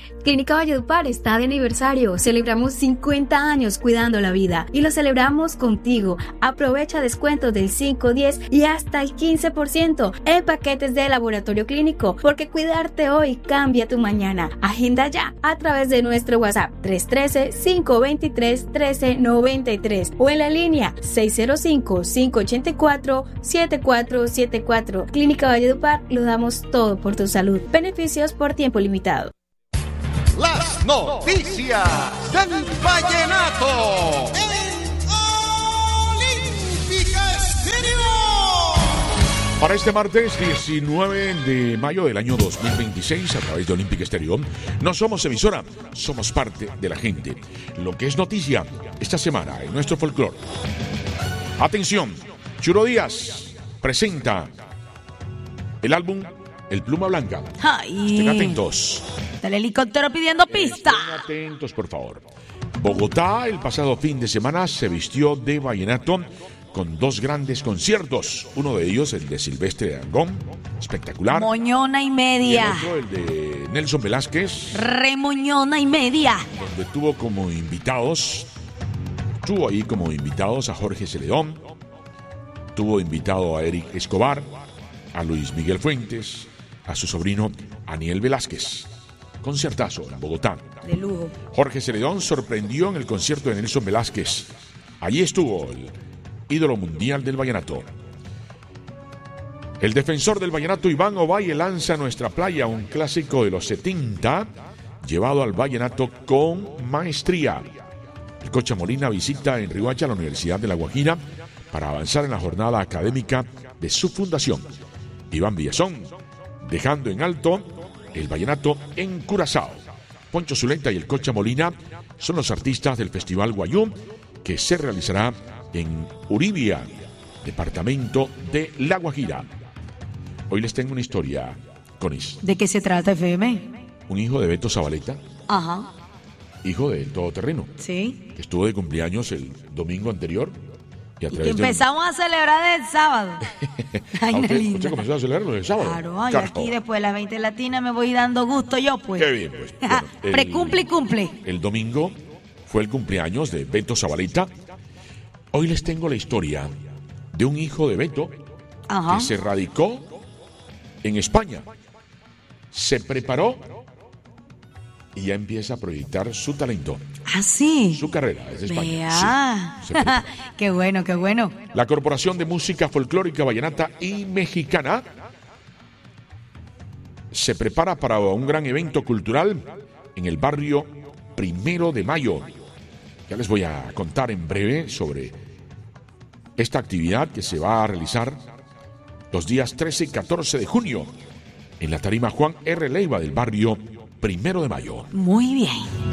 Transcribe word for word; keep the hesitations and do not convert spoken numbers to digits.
Clínica Valledupar está de aniversario. Celebramos cincuenta años cuidando la vida y lo celebramos contigo. Aprovecha descuentos del cinco, diez y hasta el quince por ciento en paquetes de laboratorio clínico, porque cuidarte hoy cambia tu mañana. Agenda ya a través de nuestro WhatsApp tres uno tres, cinco dos tres, uno tres nueve tres o en la línea seis cero cinco, cinco ocho cuatro, siete cuatro siete cuatro. Clínica Valledupar, lo damos todo por tu salud. Beneficios por tiempo limitado. Las noticias del vallenato en Olímpica Estéreo. Para este martes diecinueve de mayo del año dos mil veintiséis, a través de Olímpica Estéreo, no somos emisora, somos parte de la gente. Lo que es noticia esta semana en nuestro folclore. Atención, Churo Díaz presenta el álbum El Pluma Blanca. Ay. Estén atentos. El helicóptero pidiendo pista. Estén atentos, por favor. Bogotá, el pasado fin de semana, se vistió de vallenato con dos grandes conciertos. Uno de ellos, el de Silvestre Dangond, espectacular. Moñona y media. Y el otro, el de Nelson Velázquez. Remoñona y media. Donde tuvo como invitados, tuvo ahí como invitados a Jorge Celedón, tuvo invitado a Eric Escobar, a Luis Miguel Fuentes, a su sobrino Aniel Velázquez. Concertazo en Bogotá. De lujo. Jorge Celedón sorprendió en el concierto de Nelson Velázquez. Allí estuvo el ídolo mundial del vallenato. El defensor del vallenato Iván Ovalle lanza a Nuestra Playa, un clásico de los setenta, llevado al vallenato con maestría. El Cocha Molina visita en Riohacha la Universidad de La Guajira para avanzar en la jornada académica de su fundación. Iván Villazón, dejando en alto el vallenato en Curazao. Poncho Zuleta y el Cocha Molina son los artistas del Festival Guayú, que se realizará en Uribia, departamento de La Guajira. Hoy les tengo una historia, Conis. ¿De qué se trata, F M? Un hijo de Beto Zabaleta, Ajá. hijo del Todoterreno, Sí. que estuvo de cumpleaños el domingo anterior. Y, a Y que través de- empezamos a celebrar el sábado. Ay, Ah, una usted, linda. usted comenzó a celebrarlo el sábado. Claro, ay, Carajo. aquí después de las veinte latinas me voy dando gusto yo, pues. Qué bien, pues. Bueno, el- Precumple y cumple. El domingo fue el cumpleaños de Beto Zabaleta. Hoy les tengo la historia de un hijo de Beto Ajá. que se radicó en España. Se preparó y ya empieza a proyectar su talento, Ah, sí. su carrera desde España. Vea. Sí, se prepara. Qué bueno, qué bueno. La Corporación de Música Folclórica Vallenata y Mexicana se prepara para un gran evento cultural en el barrio Primero de Mayo. Ya les voy a contar en breve sobre esta actividad que se va a realizar los días trece y catorce de junio en la tarima Juan R. Leiva del barrio Primero de Mayo. Muy bien.